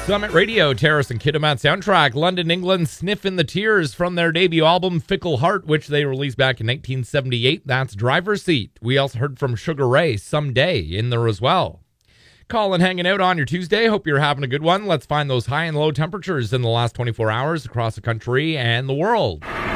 Summit Radio, Terrace and Kiddermat soundtrack. London, England, Sniffin' the Tears from their debut album, Fickle Heart, which they released back in 1978. That's Driver's Seat. We also heard from Sugar Ray, Someday, in there as well. Colin hanging out on your Tuesday. Hope you're having a good one. Let's find those high and low temperatures in the last 24 hours across the country and the world.